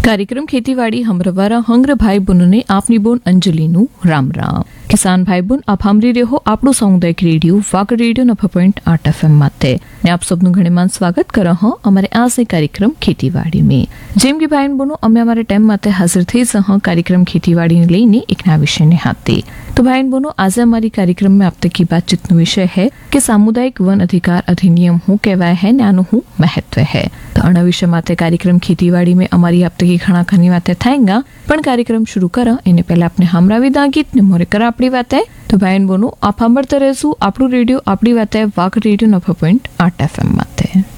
कार्यक्रम खेतीवाड़ी हमरवारा हंग्र भाई बहनों आपनी बोन अंजलि नु राम राम। किसान भाई बहन आप हमरी रहो આપણું સામુદાયિક રેડિયો વાગડ રેડિયો 90.8 FM માતે ને આપ સૌનું ઘણીમાન સ્વાગત કરો હો અમારે આજની કાર્યક્રમ ખેતીવાડી में। જેમ કે ભાઈ બહેનો અમે અમારે ટાઈમ માતે હાજર થઈ સહ कार्यक्रम ખેતીવાડી ને લઈને એક નવા વિષયને હાથે। तो भाई बहनों आज हमारी कार्यक्रम में अब तक की बातचीत विषय है कि सामुदायिक वन अधिकार अधिनियम हूँ कहवाय है न्यानु हूँ महत्व है। तो अण विषय माते कार्यक्रम खेतीवाड़ी में अमारी अब तक की घणा खनी बातें थाएंगा पण कार्यक्रम शुरू करा एने पहले अपने हमरावी गीत ने मोरे करा अपनी बातें। तो भाई बहनों आप सांभळता रहेशो आपणो रेडियो आपणी बातें वाग रेडियो 90.8 FM माते।